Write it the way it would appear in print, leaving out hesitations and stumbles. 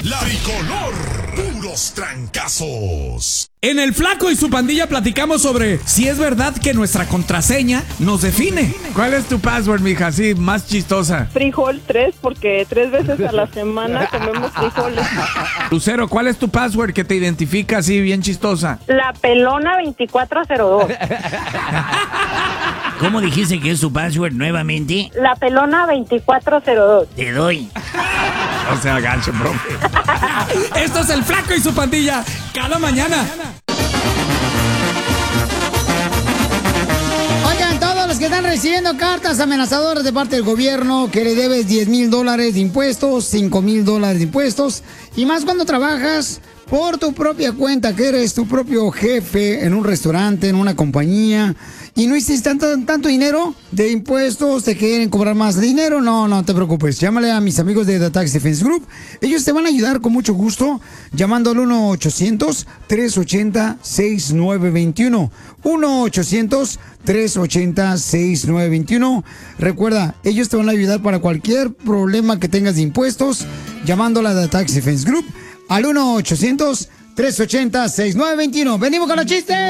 La Tricolor, puros trancazos. En El Flaco y su pandilla platicamos sobre si es verdad que nuestra contraseña nos define. ¿Cuál es tu password, mija? Así, más chistosa. Frijol 3, porque 3 veces a la semana comemos frijoles. Lucero, ¿cuál es tu password que te identifica así, bien chistosa? La pelona 2402. ¿Cómo dijiste que es tu password nuevamente? La pelona 2402. Te doy. O sea, gancho, profe. Esto es El Flaco y su pandilla, cada mañana. Oigan, todos los que están recibiendo cartas amenazadoras de parte del gobierno que le debes $10,000 de impuestos, $5,000 de impuestos, y más cuando trabajas por tu propia cuenta, que eres tu propio jefe en un restaurante, en una compañía, y no hiciste tanto dinero de impuestos, te quieren cobrar más dinero. No te preocupes, llámale a mis amigos de The Tax Defense Group. Ellos te van a ayudar con mucho gusto llamando al 1-800-380-6921. 1-800-380-6921. Recuerda, ellos te van a ayudar para cualquier problema que tengas de impuestos, llamándola a The Tax Defense Group al 1-800-380-6921. ¡Venimos con los chistes!